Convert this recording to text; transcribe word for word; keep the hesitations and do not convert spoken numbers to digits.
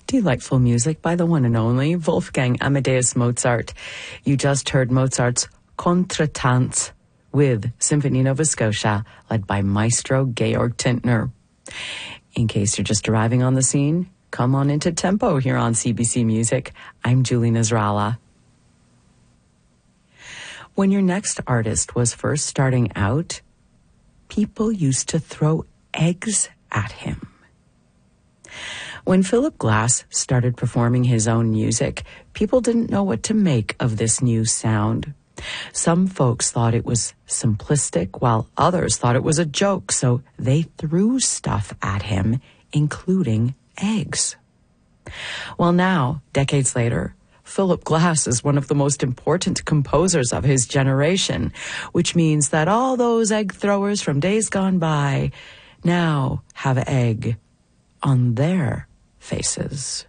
Delightful music by the one and only Wolfgang Amadeus Mozart. You just heard Mozart's Contretanz with Symphony Nova Scotia, led by Maestro Georg Tintner. In case you're just arriving on the scene, come on into Tempo here on C B C Music. I'm Julie Nasrallah. When your next artist was first starting out, people used to throw eggs at him. When Philip Glass started performing his own music, people didn't know what to make of this new sound. Some folks thought it was simplistic, while others thought it was a joke, so they threw stuff at him, including eggs. Well, now, decades later, Philip Glass is one of the most important composers of his generation, which means that all those egg throwers from days gone by now have egg on their faces.